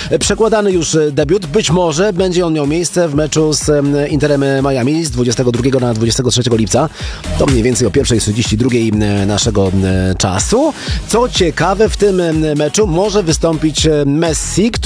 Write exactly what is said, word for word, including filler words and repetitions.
Przekładany już debiut. Być może będzie on miał miejsce w meczu z Interem Miami z dwudziestego drugiego na dwudziestego trzeciego lipca. To mniej więcej o pierwszej trzydzieści dwa naszego czasu. Co ciekawe, w tym meczu może wystąpić Messi, który